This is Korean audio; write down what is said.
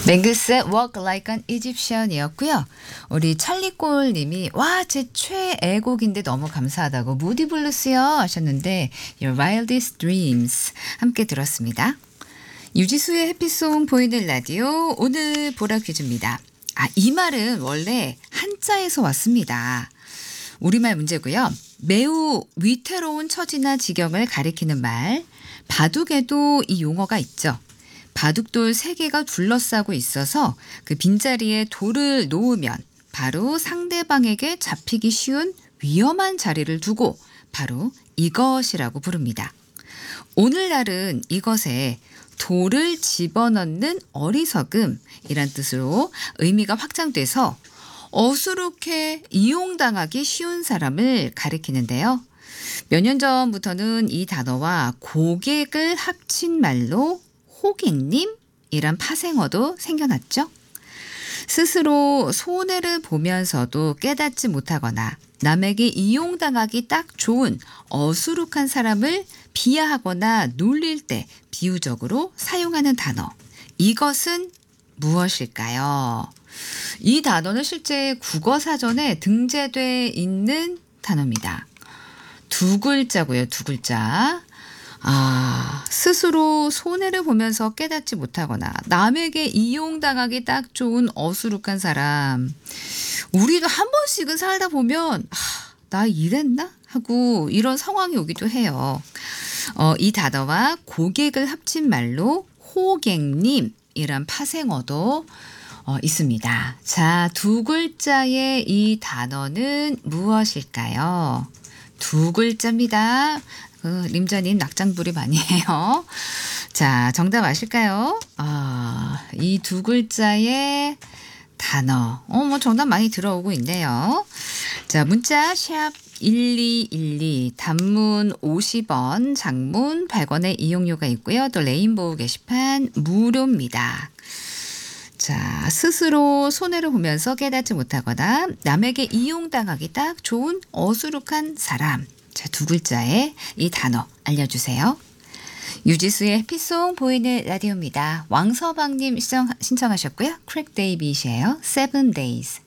맹글스의 Walk Like an Egyptian이었고요. 우리 찰리꼴님이 와, 제 최애곡인데 너무 감사하다고 무디 블루스요 하셨는데 Your Wildest Dreams 함께 들었습니다. 유지수의 해피송 보이는 라디오 오늘 보라 퀴즈입니다. 이 말은 원래 한자에서 왔습니다. 우리말 문제고요. 매우 위태로운 처지나 지경을 가리키는 말 바둑에도 이 용어가 있죠. 바둑돌 3개가 둘러싸고 있어서 그 빈자리에 돌을 놓으면 바로 상대방에게 잡히기 쉬운 위험한 자리를 두고 바로 이것이라고 부릅니다. 오늘날은 이것에 돌을 집어넣는 어리석음이란 뜻으로 의미가 확장돼서 어수룩해 이용당하기 쉬운 사람을 가리키는데요. 몇 년 전부터는 이 단어와 고객을 합친 말로 호객님이란 파생어도 생겨났죠. 스스로 손해를 보면서도 깨닫지 못하거나 남에게 이용당하기 딱 좋은 어수룩한 사람을 비하하거나 놀릴 때 비유적으로 사용하는 단어. 이것은 무엇일까요? 이 단어는 실제 국어사전에 등재돼 있는 단어입니다. 2글자고요. 2글자. 스스로 손해를 보면서 깨닫지 못하거나 남에게 이용당하기 딱 좋은 어수룩한 사람. 우리도 한 번씩은 살다 보면 나 이랬나? 하고 이런 상황이 오기도 해요. 이 단어와 고객을 합친 말로 호객님이란 파생어도 있습니다. 자, 2글자의 이 단어는 무엇일까요? 2글자입니다. 림자님 낙장불이 많이 해요. 자, 정답 아실까요? 이 2글자의 단어. 정답 많이 들어오고 있네요. 자, 문자 샵 1212 단문 50원, 장문 100원의 이용료가 있고요. 또 레인보우 게시판 무료입니다. 자, 스스로 손해를 보면서 깨닫지 못하거나 남에게 이용당하기 딱 좋은 어수룩한 사람. 자, 2글자의 이 단어 알려주세요. 유지수의 해피송 보이는 라디오입니다. 왕서방님 신청하셨고요. 크랙 데이빗이에요. 7 days.